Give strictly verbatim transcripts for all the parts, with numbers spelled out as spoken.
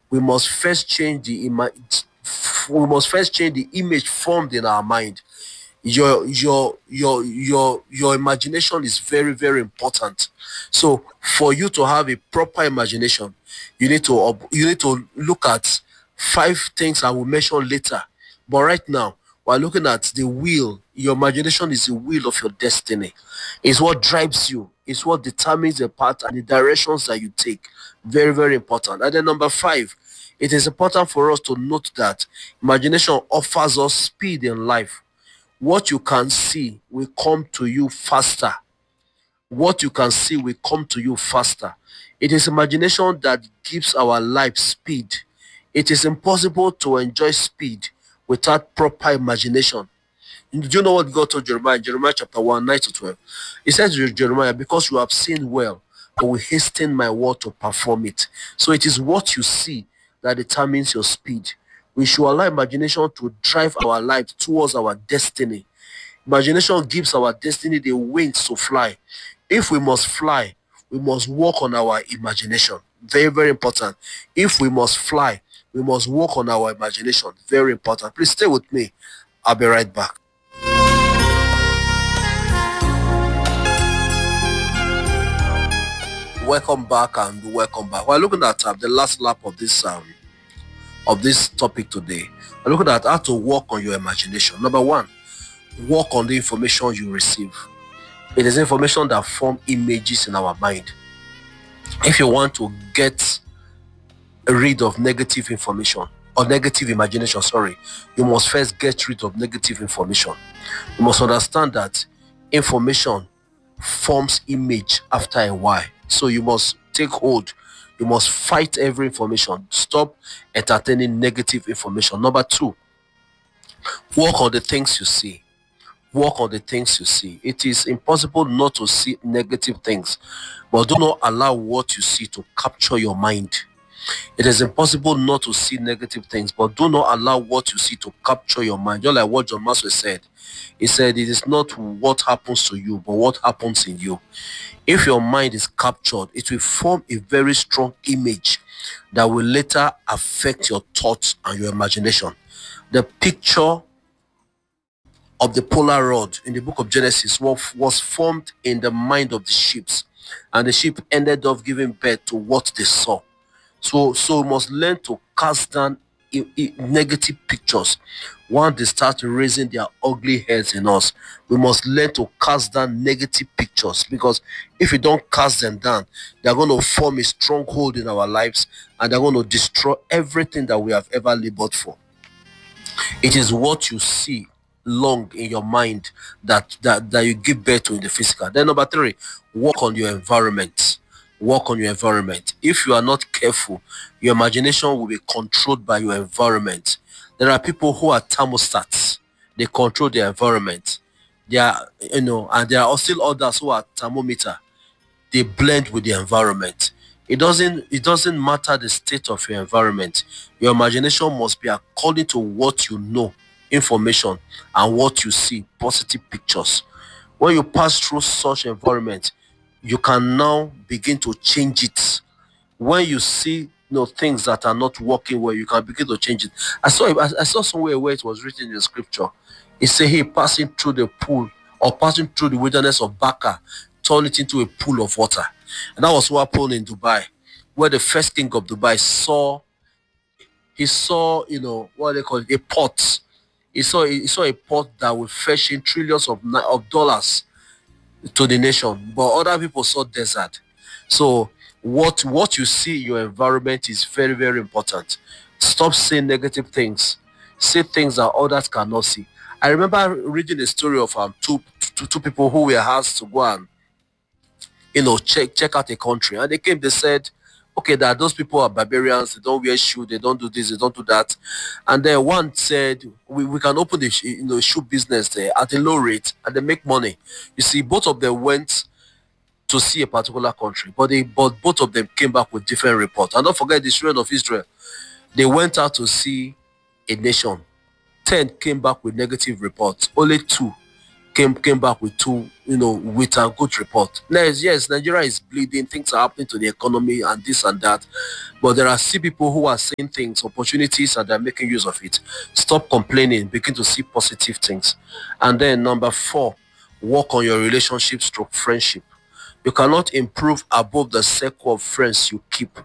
we must first change the ima- we must first change the image formed in our mind. Your your your your your imagination is very, very important. So for you to have a proper imagination, you need to ob- you need to look at five things I will mention later. But right now, we're looking at the wheel. Your imagination is the wheel of your destiny. It's what drives you. It's what determines the path and the directions that you take. Very, very important. And then number five, it is important for us to note that imagination offers us speed in life. What you can see will come to you faster. What you can see will come to you faster. It is imagination that gives our life speed. It is impossible to enjoy speed without proper imagination. Do you know what God told Jeremiah in Jeremiah chapter one, nine to twelve? He says to Jeremiah, because you have seen well, I will hasten my word to perform it. So it is what you see that determines your speed. We should allow imagination to drive our life towards our destiny. Imagination gives our destiny the wings to fly. If we must fly, we must work on our imagination. Very, very important. If we must fly, we must work on our imagination. Very important. Please stay with me. I'll be right back. Welcome back and welcome back. We're looking at uh, the last lap of this um of this topic today. We're looking at how to work on your imagination. Number one, work on the information you receive. It is information that form images in our mind. If you want to get rid of negative information or negative imagination, sorry, you must first get rid of negative information. You must understand that information forms image after a while. So you must take hold. You must fight every information. Stop entertaining negative information. Number two, work on the things you see. Work on the things you see. It is impossible not to see negative things, but do not allow what you see to capture your mind. It is impossible not to see negative things, but do not allow what you see to capture your mind. Just like what John Maxwell said. He said, it is not what happens to you, but what happens in you. If your mind is captured, it will form a very strong image that will later affect your thoughts and your imagination. The picture of the polar rod in the book of Genesis was, was formed in the mind of the sheep, and the sheep ended up giving birth to what they saw. So, so we must learn to cast down i- i- negative pictures. Once they start raising their ugly heads in us, we must learn to cast down negative pictures, because if we don't cast them down, they're going to form a stronghold in our lives, and they're going to destroy everything that we have ever labored for. It is what you see long in your mind that, that that you give birth to in the physical. Then number three, work on your environment. Work on your environment. If you are not careful, your imagination will be controlled by your environment. There are people who are thermostats. They control their environment. They are, you know, and there are still others who are thermometer. They blend with the environment. It doesn't it doesn't matter the state of your environment. Your imagination must be according to what you know, information, and what you see, positive pictures. When you pass through such environment, you can now begin to change it. When you see, you know, things that are not working well, you can begin to change it. I saw I, I saw somewhere where it was written in the scripture. It said, "He passing through the pool or passing through the wilderness of Baca, turned it into a pool of water." And that was what happened in Dubai, where the first king of Dubai saw he saw, you know, what they call it, a pot. He saw he saw a pot that would fetch in trillions of ni- of dollars to the nation, but other people saw desert. So what what you see in your environment is very, very important. Stop saying negative things. Say things that others cannot see. I remember reading a story of um two two, two people who were asked to go and, you know, check check out a country, and they came. They said, okay, that those people are barbarians. They don't wear shoe. They don't do this. They don't do that. And then one said, we, we can open the sh- you know shoe business there at a low rate, and they make money. You see, both of them went to see a particular country, but they but both of them came back with different reports. And don't forget the children of Israel. They went out to see a nation. Ten came back with negative reports. Only two came came back with two, you know, with a good report. Yes, yes, Nigeria is bleeding, things are happening to the economy and this and that. But there are still people who are seeing things, opportunities, and they're making use of it. Stop complaining, begin to see positive things. And then number four, work on your relationship stroke friendship. You cannot improve above the circle of friends you keep.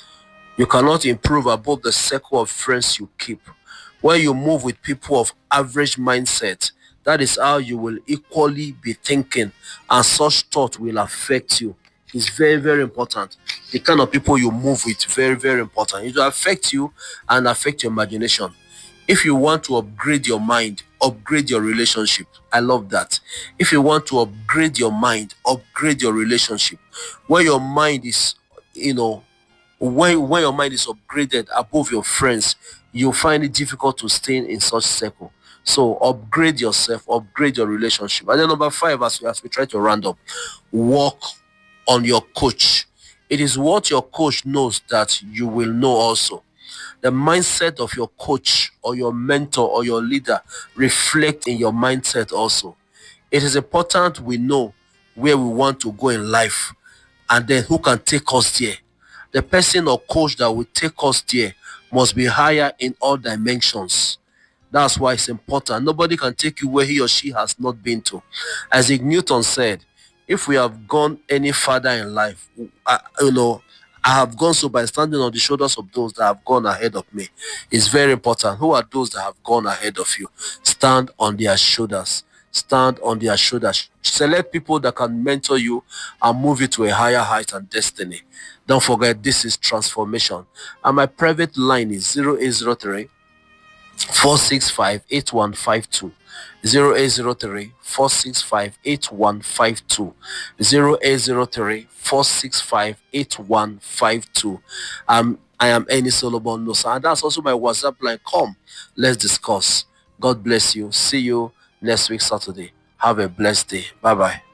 You cannot improve above the circle of friends you keep. When you move with people of average mindset, that is how you will equally be thinking, and such thought will affect you. It's very, very important. The kind of people you move with, very, very important. It will affect you and affect your imagination. If you want to upgrade your mind, upgrade your relationship. I love that. If you want to upgrade your mind, upgrade your relationship. When your mind is, you know, when, when your mind is upgraded above your friends, you find it difficult to stay in such circle. So upgrade yourself, upgrade your relationship. And then number five, as we, as we try to round up, work on your coach. It is what your coach knows that you will know also. The mindset of your coach or your mentor or your leader reflect in your mindset also. It is important we know where we want to go in life and then who can take us there. The person or coach that will take us there must be higher in all dimensions. That's why it's important. Nobody can take you where he or she has not been to. As Newton said, if we have gone any further in life, I, you know, I have gone so by standing on the shoulders of those that have gone ahead of me. It's very important. Who are those that have gone ahead of you? Stand on their shoulders. Stand on their shoulders. Select people that can mentor you and move you to a higher height and destiny. Don't forget, this is transformation. And my private line is zero eight zero three, four six five, eight one five two. zero eight zero three, four six five, eight one five two. zero eight zero three, four six five, eight one five two. Um, I am Eni Solomon Nosa, and that's also my WhatsApp line. Come, let's discuss. God bless you. See you next week, Saturday. Have a blessed day. Bye-bye.